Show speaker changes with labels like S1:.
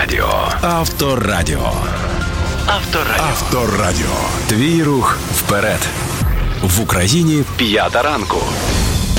S1: Авторадіо. Твій рух вперед. В Україні 5 ранку.